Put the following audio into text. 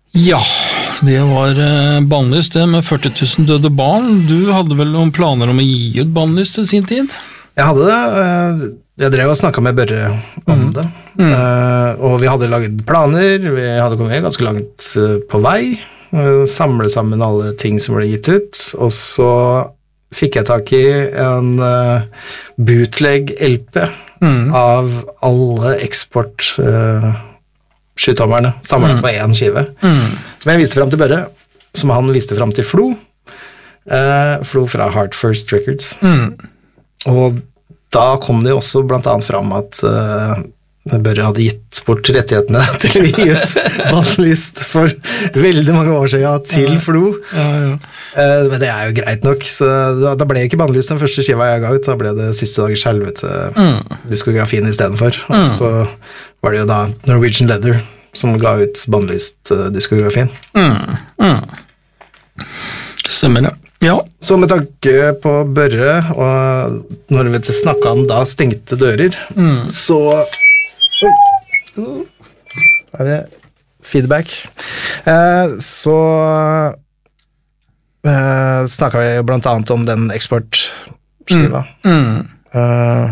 Ja, det var bannlyst det med 40 000 døde barn. Du hadde vel noen planer om å gi ut bannlyst til sin tid? Jeg hadde det. Jeg drev og snakket med Børre om det. Og vi hadde laget planer, vi hadde kommet ganske langt på vei, samle sammen alle ting som ble gitt ut, og så fikk jeg tak i en bootleg LP av alle eksport skytommerne samlet på en skive, som jeg viste frem til Børre, som han viste frem til Flo fra Heart First Records. Og da kom det jo også blant annet frem at Børre hadde gitt bort rettighetene til å gi ut bannlyst for veldig mange år siden til Flo. Men det er jo greit nok, så da ble ikke bannlyst den første skiva jeg ga ut, da ble det Siste Dagers Helvete diskografien i stedet for. Og så var det jo da Norwegian Leather som ga ut bannlyst diskografien. Stemmer det. Ja. Så med tanke på Børre, og når vi snakket om da stengte dører, så er det feedback. Så snakket vi blant annet om den eksportskiva.